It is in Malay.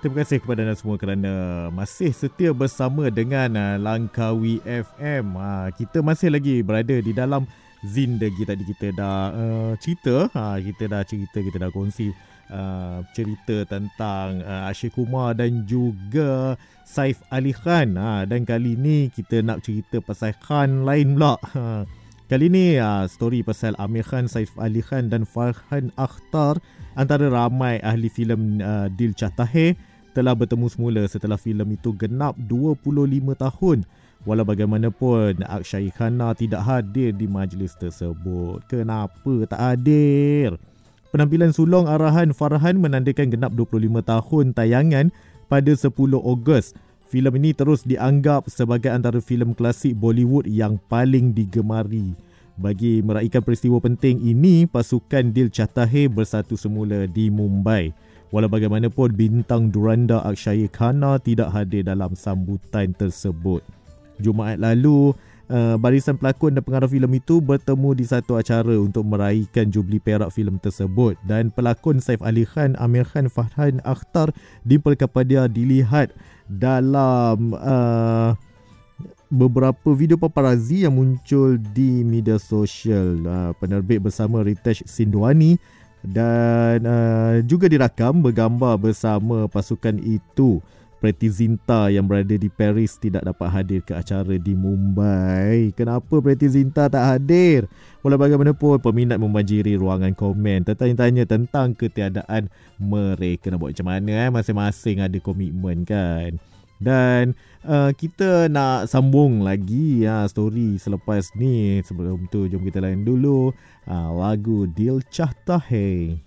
Terima kasih kepada anda semua kerana masih setia bersama dengan Langkawi FM. Kita masih lagi berada di dalam Zindagi. Tadi kita dah cerita, kita dah kongsi cerita tentang Akshay Kumar dan juga Saif Ali Khan. Dan kali ni kita nak cerita pasal Khan lain pula. Kali ni story pasal Amir Khan, Saif Ali Khan dan Farhan Akhtar, antara ramai ahli filem Dil Chahta Hai, telah bertemu semula setelah filem itu genap 25 tahun. Walau bagaimanapun, Akshay Khanna tidak hadir di majlis tersebut. Kenapa tak hadir? Penampilan sulung arahan Farhan menandakan genap 25 tahun tayangan pada 10 Ogos. Filem ini terus dianggap sebagai antara filem klasik Bollywood yang paling digemari. Bagi meraihkan peristiwa penting ini, pasukan Dil Chahta Hai bersatu semula di Mumbai. Walau bagaimanapun, bintang Duranda Akshay Khanna tidak hadir dalam sambutan tersebut. Jumaat lalu, barisan pelakon dan pengarah filem itu bertemu di satu acara untuk meraihkan jubli perak filem tersebut. Dan pelakon Saif Ali Khan, Amir Khan, Farhan Akhtar diperkapadia dilihat dalam beberapa video paparazzi yang muncul di media sosial. Penerbit bersama Ritesh Sindwani dan juga dirakam bergambar bersama pasukan itu. Preity Zinta yang berada di Paris tidak dapat hadir ke acara di Mumbai. Kenapa Preity Zinta tak hadir? Walau bagaimanapun, peminat membanjiri ruangan komen tertanya-tanya tentang ketiadaan mereka. Nak buat macam mana? Masing-masing ada komitmen kan. Dan kita nak sambung lagi story selepas ni. Sebelum tu, jom kita layan dulu lagu Dil Chahta Hai.